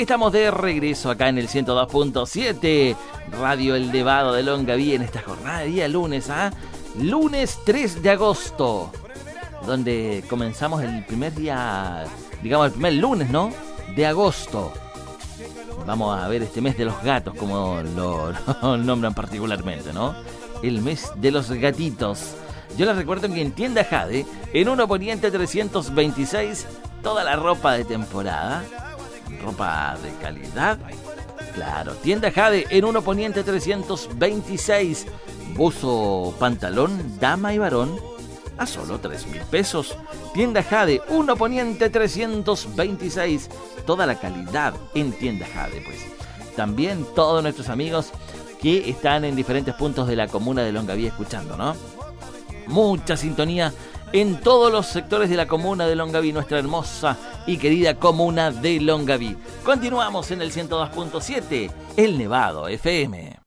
Estamos de regreso acá en el 102.7 Radio El Nevado de Longaví en esta jornada de día lunes, lunes 3 de agosto, donde comenzamos el primer día, digamos el primer lunes, ¿no? De agosto. Vamos a ver este mes de los gatos, como lo nombran particularmente, ¿no? El mes de los gatitos. Yo les recuerdo que en Tienda Jade, en 1 Poniente 326, toda la ropa de temporada, ropa de calidad. Claro, Tienda Jade en 1 Poniente 326, buzo, pantalón, dama y varón, a solo 3.000 pesos. Tienda Jade, 1 Poniente 326, toda la calidad en Tienda Jade, pues. También todos nuestros amigos que están en diferentes puntos de la comuna de Longaví escuchando, ¿no? Mucha sintonía en todos los sectores de la comuna de Longaví, nuestra hermosa y querida comuna de Longaví. Continuamos en el 102.7, El Nevado FM.